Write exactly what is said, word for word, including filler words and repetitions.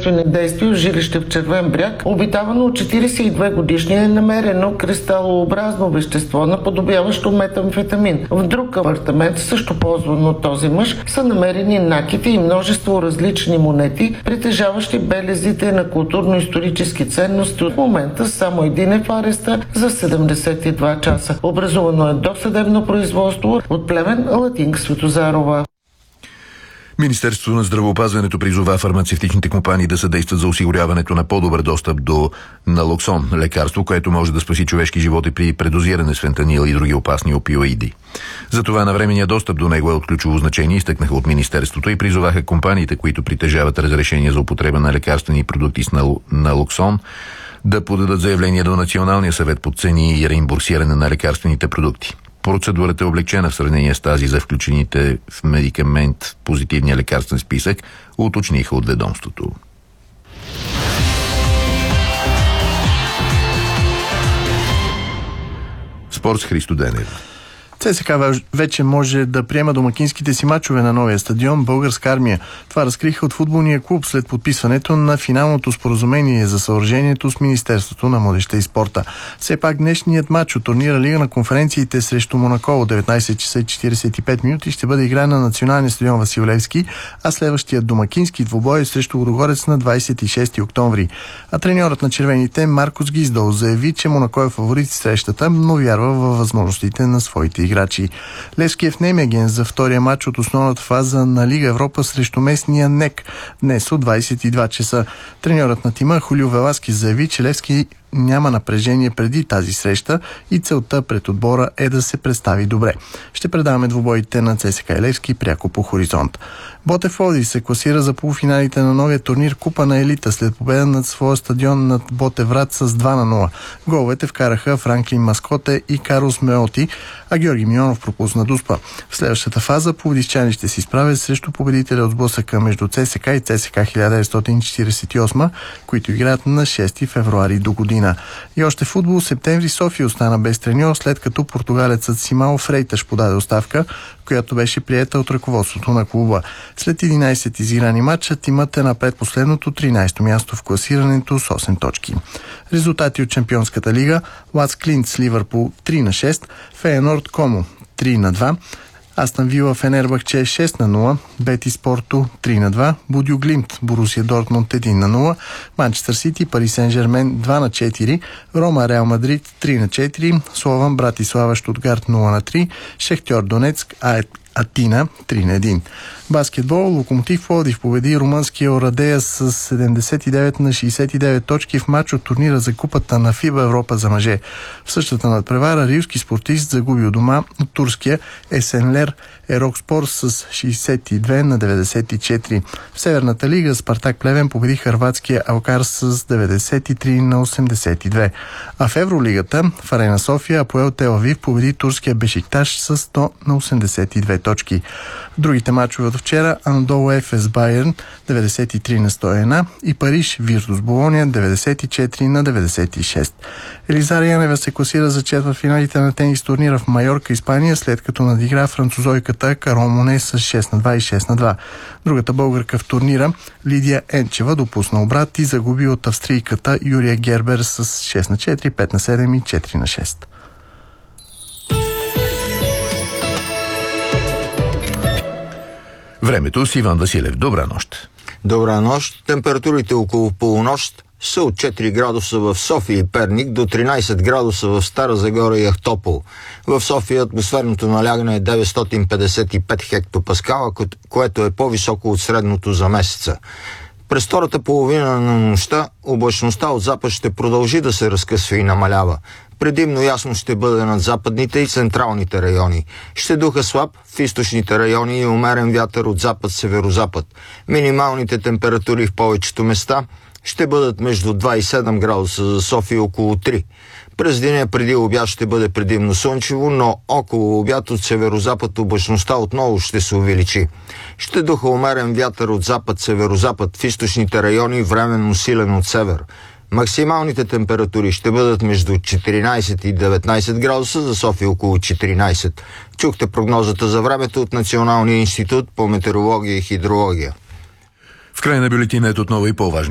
следствени действия в жилище в Червен бряг, обитавано от четиридесет и две годишния, е намерено кристалообразно вещество, наподобяващо метамфетамин. В друг апартамент, също ползван от този мъж, са намерени накити и множество различни монети, притежаващи белезите на културно-исторически ценности. От момента само един е в ареста за седемдесет и два часа. Образувано е досъдебно производство. От Плевен, Латинка Светозарова. Министерството на здравеопазването призова фармацевтичните компании да съдействат за осигуряването на по-добър достъп до налоксон, лекарство, което може да спаси човешки животи при предозиране с фентанил и други опасни опиоиди. Затова навременният достъп до него е от ключово значение, изтъкнаха от Министерството и призоваха компаниите, които притежават разрешение за употреба на лекарствени продукти с налоксон, да подадат заявление до Националния съвет по цени и реимбурсиране на лекарствените продукти. Процедурата е облегчена в сравнение с тази за включените в медикамент позитивния лекарствен списък, уточниха от ведомството. Спорт с Христо Денев. ЦСКА вече може да приема домакинските си мачове на новия стадион Българска армия. Това разкриха от футболния клуб след подписването на финалното споразумение за съоръжението с Министерството на младежта и спорта. Все пак днешният мач от турнира Лига на конференциите срещу Монако от деветнайсет часа и четирийсет и пет минути ще бъде игран на националния стадион Васил Левски, а следващият домакински двубой е срещу Лудогорец на двайсет и шести октомври. А треньорът на червените Маркос Гиздол заяви, че Монако е фаворит в срещата, но вярва във възможностите на своите играчи. Левски е в Немеген за втория матч от основната фаза на Лига Европа срещу местния НЕК днес от двайсет и два часа. Треньорът на тима Хулио Веласки заяви, че Левски няма напрежение преди тази среща и целта пред отбора е да се представи добре. Ще предаваме двубоите на ЦСКА и Левски пряко по Хоризонт. Ботев Пловдив се класира за полуфиналите на новия турнир Купа на елита след победа над своя стадион над Ботевград с два на нула. Головете вкараха Франклин Маскоте и Карлос Меоти, а Георги Мионов пропусна дуспа. В следващата фаза пловдивчани ще се изправят срещу победителя от сблъсъка между ЦСКА и ЦСКА хиляда деветстотин четирийсет и осма, които играят на шести февруари до година. И още футбол, септември София остана без треньор, след като португалецът Симао Фрейташ подаде оставка, която беше приета от ръководството на клуба. След единайсет изиграни матча, тимът е на предпоследното тринайсето място в класирането с осем точки. Резултати от Чемпионската лига: Лац Клинт с Ливърпул три на шест, Фейенорд Комо три на два, Астън Вила Фенербахче шест на нула, Бетис Порто три на два, Будю Глимт Борусия Дортмунд един на нула, Манчестър Сити Пари Сен Жермен два на четири, Рома Реал Мадрид три на четири, Слован Братислава Штутгарт нула на три, Шехтьор Донецк Атина три на един. Баскетбол, Локомотив Пловдив победи румънския Орадея с седемдесет и девет на шейсет и девет точки в матч от турнира за купата на ФИБА Европа за мъже. В същата надпревара рилски спортист загуби у дома от турския Есенлер Ерокспор с шейсет и две на деветдесет и четири. В Северната лига Спартак Плевен победи хърватския Алкар с деветдесет и три на осемдесет и две. А в Евролигата в Арена София Апоел Тел Авив победи турския Бешикташ с сто на осемдесет и две точки. Другите мачове от вчера: Анадолу Ефес Байерн деветдесет и три на сто и една и Париж Виртус Болония деветдесет и четири на деветдесет и шест. Елизара Янева се класира за четвъртфиналите на тенис турнира в Майорка, Испания, след като надигра французойката Карол Моне с шест на два и шест на два. Другата българка в турнира, Лидия Енчева, допусна обрат и загуби от австрийката Юрия Гербер с шест на четири, пет на седем и четири на шест. Времето с Иван Василев. Добра нощ. Добра нощ. Температурите около полунощ са от четири градуса в София и Перник до тринайсет градуса в Стара Загора и Ахтопол. В София атмосферното налягане е деветстотин петдесет и пет хектопаскала, което е по-високо от средното за месеца. През втората половина на нощта облачността от запад ще продължи да се разкъсва и намалява. Предимно ясно ще бъде над западните и централните райони. Ще духа слаб в източните райони и умерен вятър от запад-северозапад. Минималните температури в повечето места ще бъдат между два и седем градуса, за София около три. През деня преди обяд ще бъде предимно слънчево, но около обяд от северозапад облачността отново ще се увеличи. Ще духа умерен вятър от запад-северозапад в източните райони, временно силен от север. Максималните температури ще бъдат между четиринайсет и деветнайсет градуса, за София около четиринайсет. Чухте прогнозата за времето от Националния институт по метеорология и хидрология. В края на бюлетина е отново и по-важни